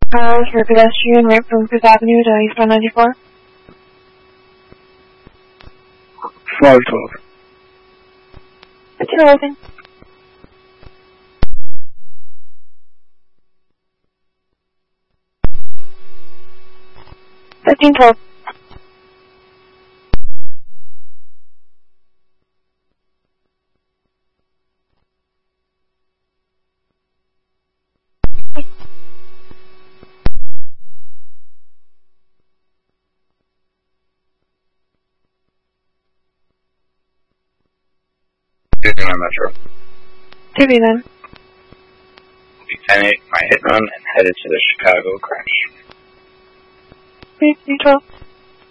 For pedestrian right from 5th Avenue to East 194. 512. It's still open. 1512. Using my Metro. 2B then. Will be 10-8, my hit run, and headed to the Chicago crash. 312.